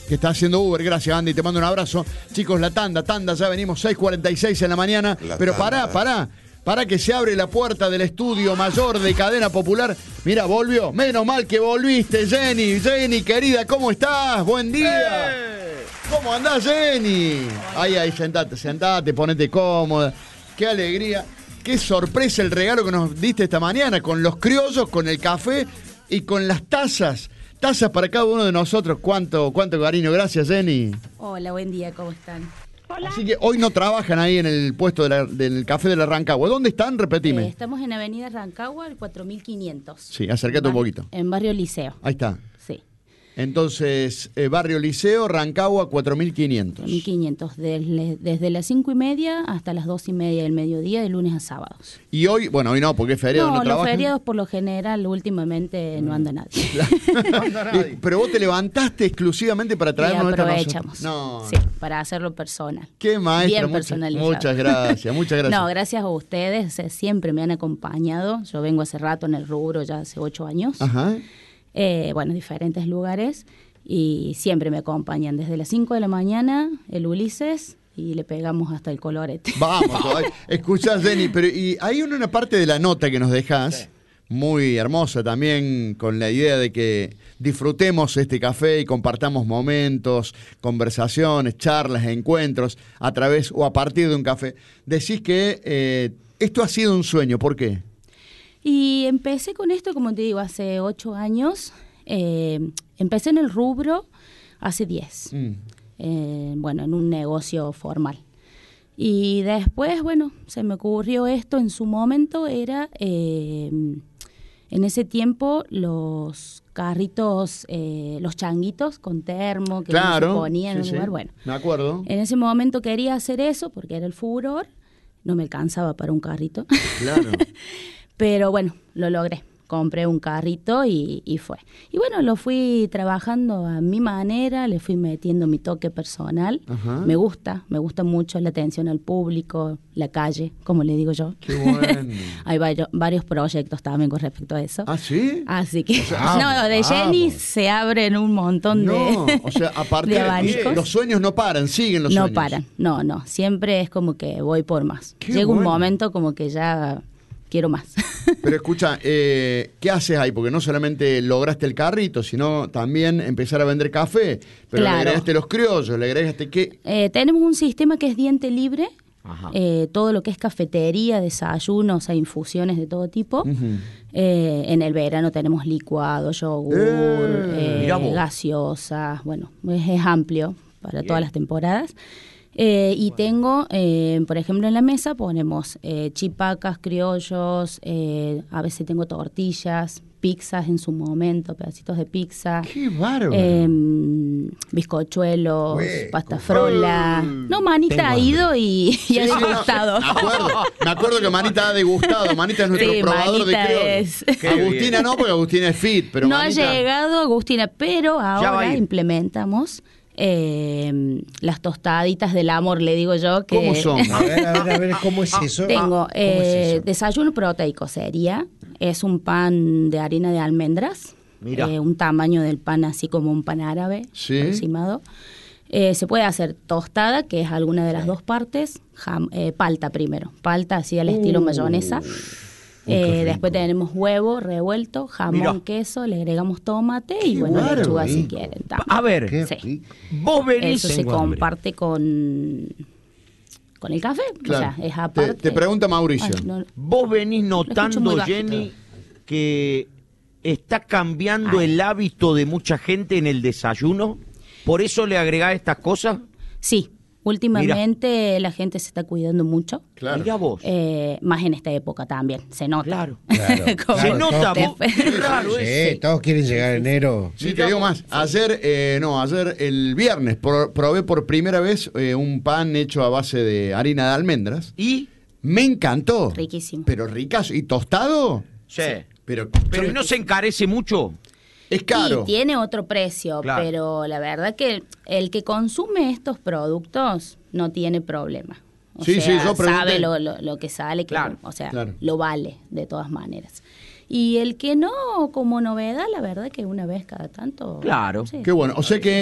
que está haciendo Uber. Gracias, Andy, te mando un abrazo. Chicos, la tanda, ya venimos 6:46 en la mañana. Pero pará que se abre la puerta del estudio mayor de Cadena Popular. Mira, volvió. Menos mal que volviste, Jenny. Jenny, querida, ¿cómo estás? Buen día. ¿Cómo andás, Jenny? Ahí, sentate, ponete cómoda. Qué alegría. Qué sorpresa el regalo que nos diste esta mañana con los criollos, con el café y con las tazas. Tazas para cada uno de nosotros. Cuánto cariño. Gracias, Jenny. Hola, buen día, ¿cómo están? Hola. Así que hoy no trabajan ahí en el puesto del café de la Rancagua. ¿Dónde están? Repetime. Estamos en Avenida Rancagua, el 4500. Sí, acércate un poquito. En Barrio Liceo. Ahí está. Sí. Entonces, Barrio Liceo, Rancagua, 4500. 4500, desde las 5:30 hasta las 2:30 del mediodía, de lunes a sábados. Y hoy, bueno, hoy no, porque es feriado, no los trabajan. feriados por lo general, últimamente no anda nadie. No anda nadie. Pero vos te levantaste exclusivamente para traernos y aprovechamos. No. Sí, para hacerlo personal. Qué maestra. Bien personalizado. Muchas gracias. No, gracias a ustedes, siempre me han acompañado. Yo vengo hace rato en el rubro, ya hace 8 años. Ajá. Diferentes lugares, y siempre me acompañan desde las 5 de la mañana, el Ulises, y le pegamos hasta el colorete. Vamos, escuchás, Jenny, pero y hay una parte de la nota que nos dejás, muy hermosa también, con la idea de que disfrutemos este café y compartamos momentos, conversaciones, charlas, encuentros, a través o a partir de un café. Decís que esto ha sido un sueño, ¿por qué? Y empecé con esto, como te digo, hace 8 años. Empecé en el rubro hace 10. En un negocio formal. Y después, se me ocurrió esto en su momento. Era, en ese tiempo, los carritos, los changuitos con termo, que se ponían en un lugar. Bueno, me acuerdo. En ese momento quería hacer eso porque era el furor. No me alcanzaba para un carrito. Claro. Pero bueno, lo logré. Compré un carrito y fue. Y lo fui trabajando a mi manera, le fui metiendo mi toque personal. Ajá. Me gusta mucho la atención al público, la calle, como le digo yo. Qué bueno. Hay varios proyectos también con respecto a eso. ¿Ah, sí? Así que, de Jenny se abren un montón aparte de abanicos. Los sueños no paran, siguen los sueños. No paran, no. Siempre es como que voy por más. Llega un momento como que ya quiero más. Pero escucha, ¿qué haces ahí? Porque no solamente lograste el carrito, sino también empezar a vender café. Pero le agregaste los criollos, le agregaste qué. Tenemos un sistema que es diente libre. Todo lo que es cafetería, desayunos, infusiones de todo tipo. Uh-huh. En el verano tenemos licuado, yogur, gaseosas. Es amplio para todas las temporadas. Tengo, por ejemplo, en la mesa ponemos chipacas, criollos, a veces tengo tortillas, pizzas en su momento, pedacitos de pizza. ¡Qué bárbaro! Bizcochuelos, pasta frola. No, Manita ha ido y ha degustado. Me acuerdo que Manita ha degustado. Manita es nuestro probador Manita de criollos. Agustina no, porque Agustina es fit. Pero no Manita... ha llegado Agustina, pero ahora implementamos las tostaditas del amor, le digo yo. Que ¿cómo son? A ver, ¿cómo es eso? Tengo desayuno proteico, es un pan de harina de almendras, un tamaño del pan así como un pan árabe, aproximado. Se puede hacer tostada, que es alguna de las dos partes, palta primero, palta así al estilo mayonesa. Después tenemos huevo revuelto, jamón, queso, le agregamos tomate y lechuga si quieren. A ver, vos venís... Eso se comparte con el café, claro. Es aparte. Te pregunta Mauricio. Vos venís notando, Jenny, que está cambiando el hábito de mucha gente en el desayuno. ¿Por eso le agregás estas cosas? Sí. Últimamente la gente se está cuidando mucho. Claro. Mira vos. Más en esta época también, se nota. Claro. Se nota, vos. Claro, todos quieren llegar en enero. Sí, te digo más. Ayer el viernes probé por primera vez un pan hecho a base de harina de almendras. ¿Y? Me encantó. Riquísimo. Pero ricazo. ¿Y tostado? Sí. Pero ¿no se encarece mucho? Es caro. Y tiene otro precio, claro. Pero la verdad que el que consume estos productos no tiene problema. O sea, yo sabe lo que sale, claro. Lo vale de todas maneras. Y el que no, como novedad, la verdad que una vez cada tanto... Claro. Sí. Qué bueno. O sea que